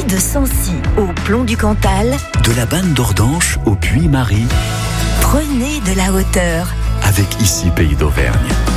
De Sancy au Plomb du Cantal, de la Banne d'Ordanche au Puy-Marie. prenez de la hauteur. Avec Ici Pays d'Auvergne.